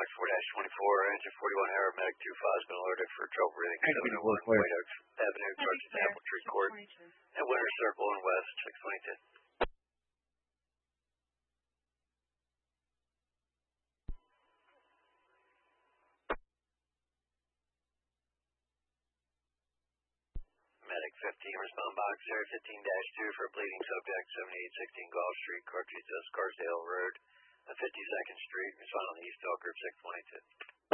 4-24, engine 41 aeromedic 25 has been alerted for trouble breathing. 701 White Oak Avenue, Sergeant Apple Tree Court, and Winter Circle and West 622. Medic 15, respond box area 15-2 for a bleeding subject, 7816 Gulf Street, Cartridge, Scarsdale Road, 52nd Street, respond on the East Elk Group 622.